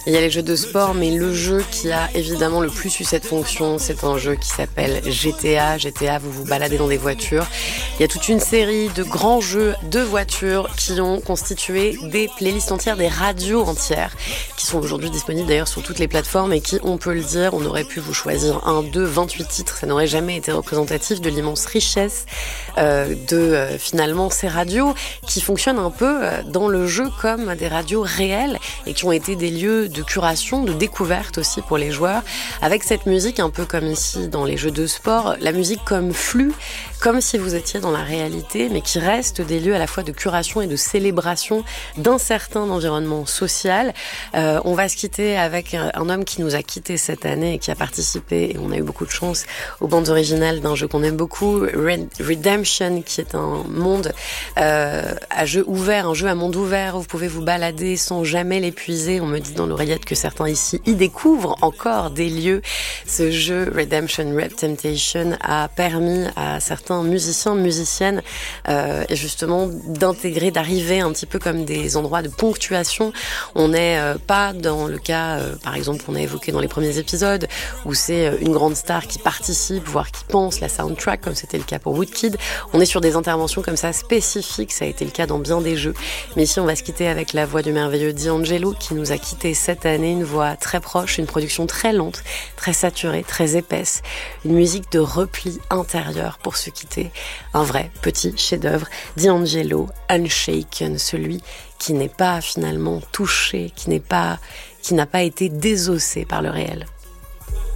Il y a les jeux de sport, mais le jeu qui a évidemment le plus eu cette fonction, c'est un jeu qui s'appelle GTA. GTA, vous vous baladez dans des voitures. Il y a toute une série de grands jeux de voitures qui ont constitué des playlists entières, des radios entières, qui sont aujourd'hui disponibles d'ailleurs sur toutes les plateformes et qui, on peut le dire, on aurait pu vous choisir 28 titres, ça n'aurait jamais été représentatif de l'immense richesse finalement ces radios qui fonctionnent un peu dans le jeu comme des radios réelles et qui ont été des lieux de curation, de découverte aussi pour les joueurs, avec cette musique un peu comme ici dans les jeux de sport, la musique comme flux, comme si vous étiez dans la réalité, mais qui reste des lieux à la fois de curation et de célébration d'un certain environnement social. On va se quitter avec un homme qui nous a quittés cette année et qui a participé, et on a eu beaucoup de chance, aux bandes originales d'un jeu qu'on aime beaucoup, Redemption, qui est un monde à jeu ouvert, un jeu à monde ouvert où vous pouvez vous balader sans jamais l'épuiser. On me dit dans l'oreillette que certains ici y découvrent encore des lieux. Ce jeu Redemption, Red Temptation a permis à certains musiciennes et justement d'intégrer, d'arriver un petit peu comme des endroits de ponctuation. On n'est pas dans le cas, par exemple, qu'on a évoqué dans les premiers épisodes, où c'est une grande star qui participe, voire qui pense la soundtrack, comme c'était le cas pour Woodkid. On est sur des interventions comme ça spécifiques, ça a été le cas dans bien des jeux. Mais ici, on va se quitter avec la voix du merveilleux D'Angelo, qui nous a quittés cette année, une voix très proche, une production très lente, très saturée, très épaisse, une musique de repli intérieur pour se quitter. Un vrai petit chef-d'œuvre, D'Angelo, Unshaken, celui qui n'est pas finalement touché, qui n'a pas été désossé par le réel.